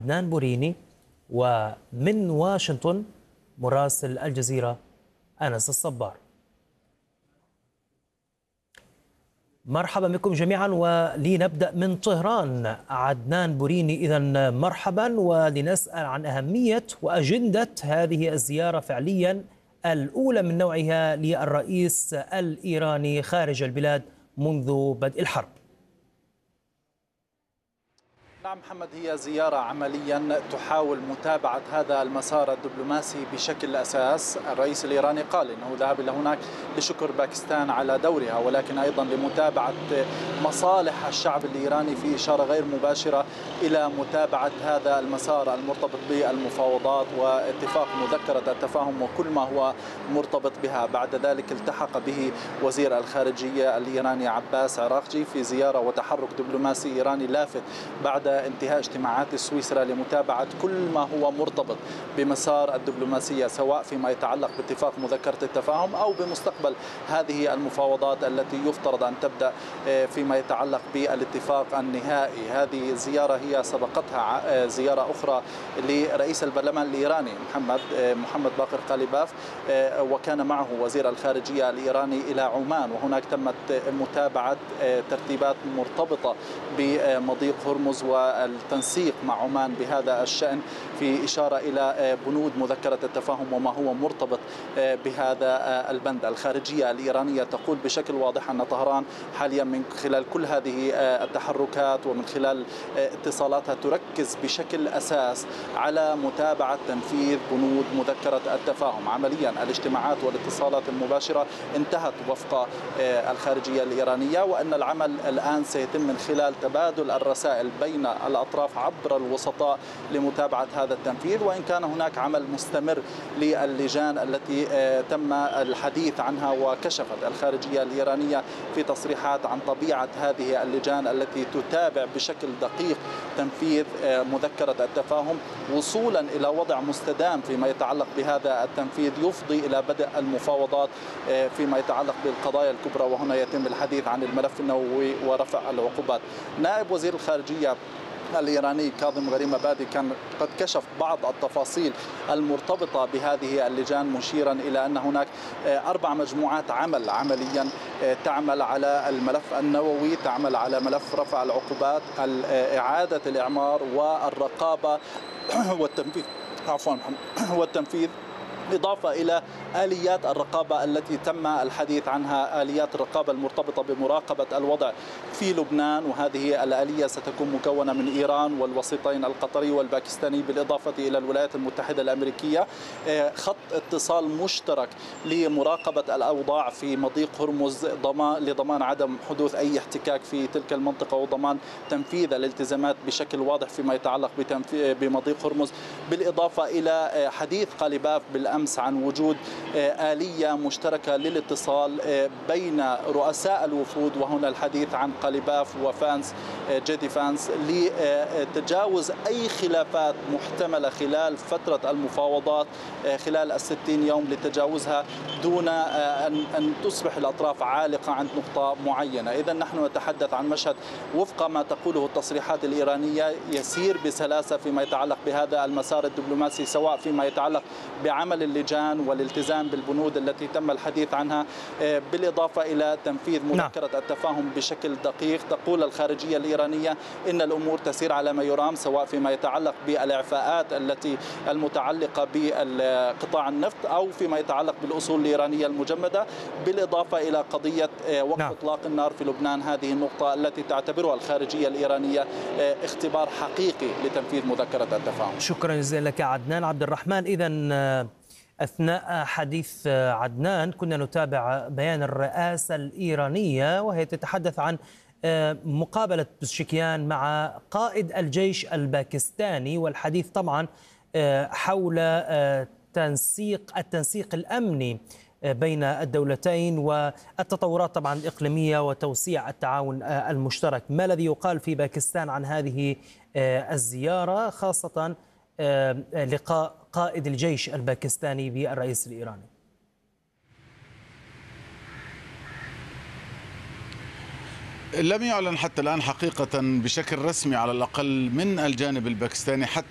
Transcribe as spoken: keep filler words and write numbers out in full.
عدنان بوريني، ومن واشنطن مراسل الجزيرة أنس الصبار. مرحبا بكم جميعا، ولنبدأ من طهران. عدنان بوريني، إذا مرحبا، ولنسأل عن أهمية وأجندة هذه الزيارة فعليا الأولى من نوعها للرئيس الإيراني خارج البلاد منذ بدء الحرب. نعم محمد، هي زيارة عمليا تحاول متابعة هذا المسار الدبلوماسي بشكل أساس. الرئيس الإيراني قال إنه ذهب إلى هناك لشكر باكستان على دورها، ولكن أيضا لمتابعة مصالح الشعب الإيراني، في إشارة غير مباشرة إلى متابعة هذا المسار المرتبط بالمفاوضات واتفاق مذكرة التفاهم وكل ما هو مرتبط بها. بعد ذلك التحق به وزير الخارجية الإيراني عباس عراقجي في زيارة وتحرك دبلوماسي إيراني لافت بعد انتهاء اجتماعات سويسرا لمتابعة كل ما هو مرتبط بمسار الدبلوماسية، سواء فيما يتعلق باتفاق مذكرة التفاهم أو بمستقبل هذه المفاوضات التي يفترض أن تبدأ فيما يتعلق بالاتفاق النهائي. هذه الزيارة هي سبقتها زيارة أخرى لرئيس البرلمان الإيراني محمد محمد باقر قاليباف، وكان معه وزير الخارجية الإيراني إلى عمان، وهناك تمت متابعة ترتيبات مرتبطة بمضيق هرمز والتنسيق مع عمان بهذا الشأن، في إشارة إلى بنود مذكرة التفاهم وما هو مرتبط بهذا البند. الخارجية الإيرانية تقول بشكل واضح أن طهران حاليا من خلال كل هذه التحركات ومن خلال اتصالاتها تركز بشكل أساس على متابعة تنفيذ بنود مذكرة التفاهم. عمليا الاجتماعات والاتصالات المباشرة انتهت وفق الخارجية الإيرانية، وأن العمل الآن سيتم من خلال تبادل الرسائل بين الأطراف عبر الوسطاء لمتابعة هذا التنفيذ، وإن كان هناك عمل مستمر للجان التي تم الحديث عنها. وكشفت الخارجية الإيرانية في تصريحات عن طبيعة هذه اللجان التي تتابع بشكل دقيق تنفيذ مذكرة التفاهم، وصولا إلى وضع مستدام فيما يتعلق بهذا التنفيذ يفضي إلى بدء المفاوضات فيما يتعلق بالقضايا الكبرى، وهنا يتم الحديث عن الملف النووي ورفع العقوبات. نائب وزير الخارجية الإيراني كاظم غريمبادي كان قد كشف بعض التفاصيل المرتبطة بهذه اللجان، مشيرا إلى أن هناك أربع مجموعات عمل عمليا تعمل على الملف النووي، تعمل على ملف رفع العقوبات، إعادة الإعمار والرقابة والتنفيذ عفوا والتنفيذ إضافة إلى آليات الرقابة التي تم الحديث عنها، آليات الرقابة المرتبطة بمراقبة الوضع في لبنان، وهذه الآلية ستكون مكونة من إيران والوسيطين القطري والباكستاني بالإضافة إلى الولايات المتحدة الأمريكية. خط اتصال مشترك لمراقبة الأوضاع في مضيق هرمز لضمان عدم حدوث أي احتكاك في تلك المنطقة، وضمان تنفيذ الالتزامات بشكل واضح فيما يتعلق بمضيق هرمز، بالإضافة إلى حديث قاليباف بالأمس عن وجود آلية مشتركة للاتصال بين رؤساء الوفود، وهنا الحديث عن قاليباف وفانس جيدي فانس، لتجاوز أي خلافات محتملة خلال فترة المفاوضات خلال الستين يوم، لتجاوزها دون أن تصبح الأطراف عالقة عند نقطة معينة. إذا نحن نتحدث عن مشهد وفق ما تقوله التصريحات الإيرانية يسير بسلاسة فيما يتعلق بهذا المسار الدبلوماسي، سواء فيما يتعلق بعمل اللجان والالتزام بالبنود التي تم الحديث عنها، بالإضافة إلى تنفيذ مذكرة نعم. التفاهم بشكل دقيق. تقول الخارجية الإيرانية إن الأمور تسير على ما يرام، سواء فيما يتعلق بالإعفاءات التي المتعلقة بقطاع النفط أو فيما يتعلق بالأصول الإيرانية المجمدة، بالإضافة إلى قضية وقف نعم. إطلاق النار في لبنان. هذه النقطة التي تعتبرها الخارجية الإيرانية اختبار حقيقي لتنفيذ مذكرة التفاهم. شكرا جزيلا لك عدنان عبد الرحمن. إذن أثناء حديث عدنان كنا نتابع بيان الرئاسة الإيرانية، وهي تتحدث عن مقابلة بزشكيان مع قائد الجيش الباكستاني، والحديث طبعا حول تنسيق التنسيق الأمني بين الدولتين والتطورات طبعا الإقليمية وتوسيع التعاون المشترك. ما الذي يقال في باكستان عن هذه الزيارة، خاصة لقاء قائد الجيش الباكستاني بالرئيس الإيراني؟ لم يعلن حتى الآن حقيقة بشكل رسمي على الأقل من الجانب الباكستاني حتى